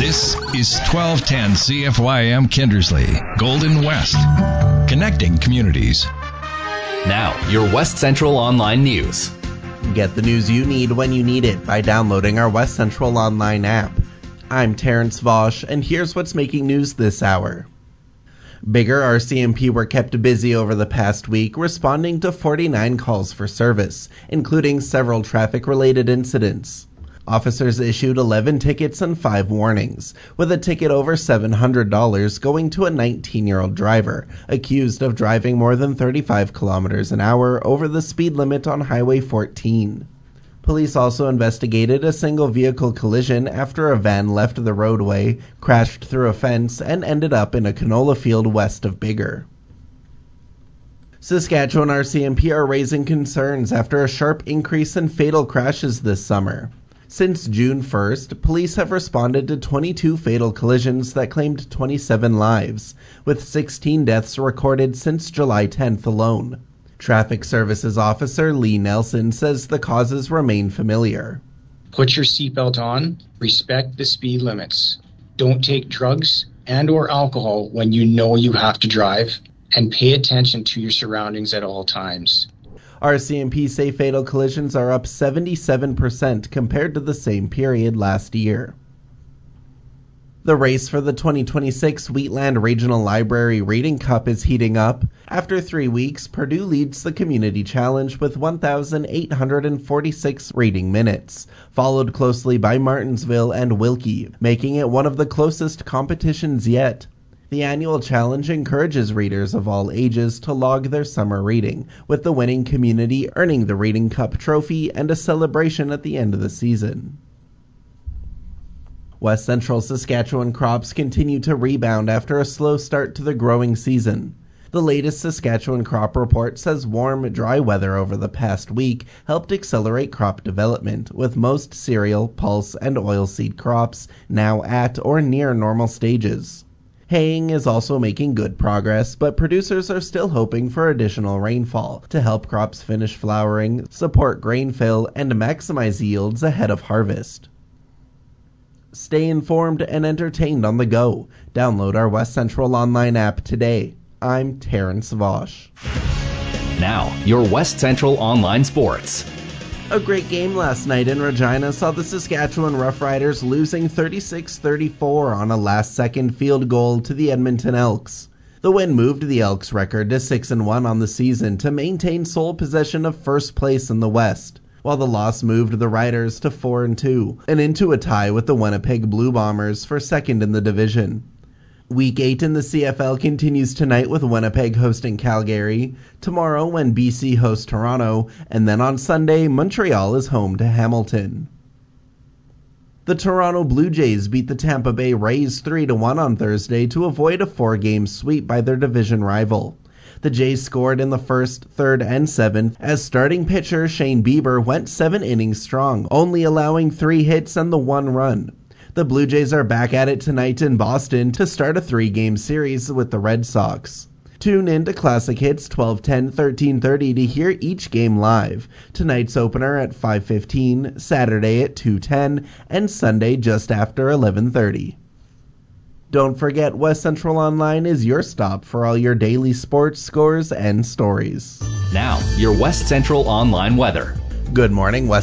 This is 1210 CFYM Kindersley, Golden West, connecting communities. Now, your West Central Online News. Get the news you need when you need it by downloading our West Central Online app. I'm Terrence Vosch, and here's what's making news this hour. Bigger RCMP were kept busy over the past week, responding to 49 calls for service, including several traffic-related incidents. Officers issued 11 tickets and 5 warnings, with a ticket over $700 going to a 19-year-old driver, accused of driving more than 35 kilometers an hour over the speed limit on Highway 14. Police also investigated a single-vehicle collision after a van left the roadway, crashed through a fence, and ended up in a canola field west of Bigger. Saskatchewan RCMP are raising concerns after a sharp increase in fatal crashes this summer. Since June 1st, police have responded to 22 fatal collisions that claimed 27 lives, with 16 deaths recorded since July 10th alone. Traffic Services Officer Lee Nelson says the causes remain familiar. Put your seatbelt on, respect the speed limits. Don't take drugs and/or alcohol when you know you have to drive, and pay attention to your surroundings at all times. RCMP say fatal collisions are up 77% compared to the same period last year. The race for the 2026 Wheatland Regional Library Reading Cup is heating up. After 3 weeks, Purdue leads the Community Challenge with 1,846 reading minutes, followed closely by Martinsville and Wilkie, making it one of the closest competitions yet. The annual challenge encourages readers of all ages to log their summer reading, with the winning community earning the Reading Cup trophy and a celebration at the end of the season. West Central Saskatchewan crops continue to rebound after a slow start to the growing season. The latest Saskatchewan crop report says warm, dry weather over the past week helped accelerate crop development, with most cereal, pulse, and oilseed crops now at or near normal stages. Haying is also making good progress, but producers are still hoping for additional rainfall to help crops finish flowering, support grain fill, and maximize yields ahead of harvest. Stay informed and entertained on the go. Download our West Central Online app today. I'm Terrence Vosch. Now, your West Central Online Sports. A great game last night in Regina saw the Saskatchewan Roughriders losing 36-34 on a last-second field goal to the Edmonton Elks. The win moved the Elks' record to 6-1 on the season to maintain sole possession of first place in the West, while the loss moved the Riders to 4-2 and into a tie with the Winnipeg Blue Bombers for second in the division. Week 8 in the CFL continues tonight with Winnipeg hosting Calgary, tomorrow when BC hosts Toronto, and then on Sunday, Montreal is home to Hamilton. The Toronto Blue Jays beat the Tampa Bay Rays 3-1 on Thursday to avoid a 4-game sweep by their division rival. The Jays scored in the first, third, and seventh as starting pitcher Shane Bieber went 7 innings strong, only allowing 3 hits and the 1 run. The Blue Jays are back at it tonight in Boston to start a 3-game series with the Red Sox. Tune in to Classic Hits 1210, 1330 to hear each game live. Tonight's opener at 5:15, Saturday at 2:10, and Sunday just after 11:30. Don't forget, West Central Online is your stop for all your daily sports scores and stories. Now, your West Central Online weather. Good morning, West